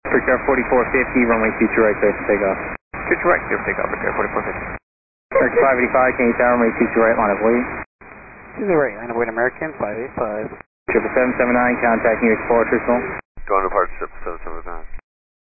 Picture 4450, runway 22 right, clear for takeoff. 22 right, clear for takeoff, Picture 4450. Picture 585, can you tower, runway 22 right, line of wait. 22 right, line of wait, American, 585. 779, contacting you, Explorer, truthful. Going to partnership 779.